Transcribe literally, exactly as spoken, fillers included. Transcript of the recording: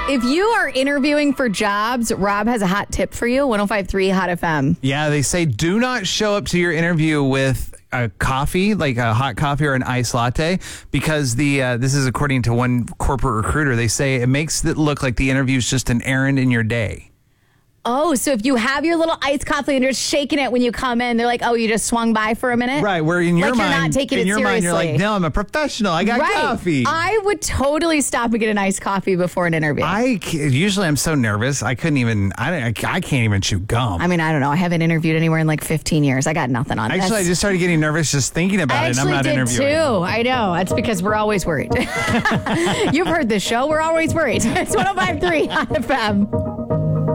If you are interviewing for jobs, Rob has a hot tip for you. one oh five point three Hot F M. Yeah, they say do not show up to your interview with a coffee, like a hot coffee or an iced latte, because the uh, this is according to one corporate recruiter. They say it makes it look like the interview is just an errand in your day. Oh, so if you have your little iced coffee and you're just shaking it when you come in, they're like, oh, you just swung by for a minute? Right, where in your like mind, you're not taking in it your mind, you're seriously. like, no, I'm a professional. I got right. coffee. I would totally stop and get an iced coffee before an interview. I ca- usually I'm so nervous. I couldn't even, I, I can't even chew gum. I mean, I don't know. I haven't interviewed anywhere in like fifteen years. I got nothing on Actually, this. I just started getting nervous just thinking about I it, and I'm not did interviewing. too. I know. That's because we're always worried. You've heard this show. We're always worried. It's one oh five point three Hot F M.